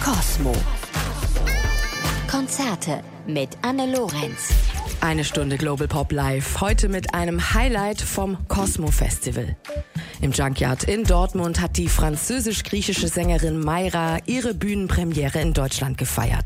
Kosmo. Konzerte mit Anne Lorenz. Eine Stunde Global Pop Live, heute mit einem Highlight vom Kosmo Festival. Im Junkyard in Dortmund hat die französisch-griechische Sängerin Mayra ihre Bühnenpremiere in Deutschland gefeiert.